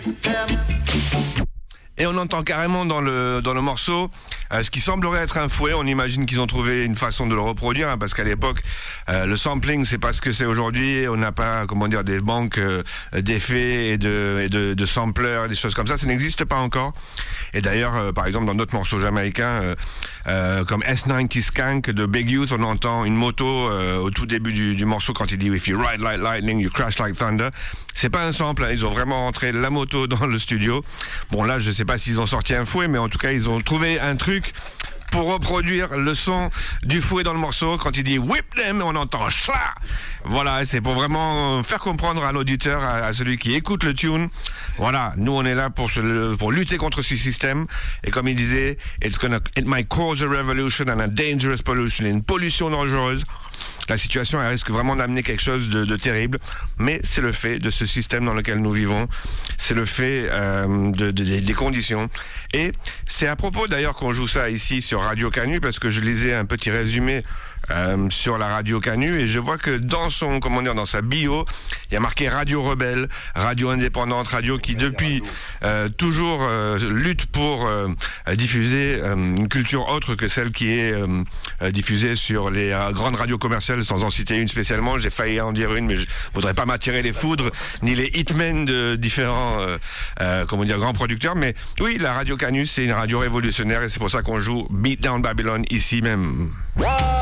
Et on entend carrément dans le morceau ce qui semblerait être un fouet. On imagine qu'ils ont trouvé une façon de le reproduire, hein, parce qu'à l'époque, le sampling, c'est pas ce que c'est aujourd'hui. On n'a pas, des banques d'effets et de samplers, des choses comme ça. Ça n'existe pas encore. Et d'ailleurs, par exemple, dans d'autres morceaux jamaïcains, comme S90 Skank de Big Youth, on entend une moto au tout début du morceau quand il dit "If you ride like lightning, you crash like thunder". C'est pas un sample, hein. Ils ont vraiment rentré la moto dans le studio. Bon, là, je sais pas s'ils ont sorti un fouet, mais en tout cas, ils ont trouvé un truc pour reproduire le son du fouet dans le morceau. Quand il dit "whip them", on entend "chla". Voilà, c'est pour vraiment faire comprendre à l'auditeur, à celui qui écoute le tune. Voilà, nous on est là pour lutter contre ce système. Et comme il disait, it might cause a revolution and a dangerous pollution, une pollution dangereuse. La situation, elle risque vraiment d'amener quelque chose de terrible, mais c'est le fait de ce système dans lequel nous vivons, c'est le fait des conditions. Et c'est à propos d'ailleurs qu'on joue ça ici sur Radio Canu, parce que je lisais un petit résumé sur la Radio Canu, et je vois que dans sa bio, il y a marqué Radio Rebelle, radio indépendante, radio qui depuis toujours lutte pour diffuser une culture autre que celle qui est diffusée sur les grandes radios commerciales, sans en citer une spécialement. J'ai failli en dire une, mais je voudrais pas m'attirer les foudres ni les hitmen de différents grands producteurs. Mais oui, la Radio Canu, c'est une radio révolutionnaire, et c'est pour ça qu'on joue Beat Down Babylon ici même.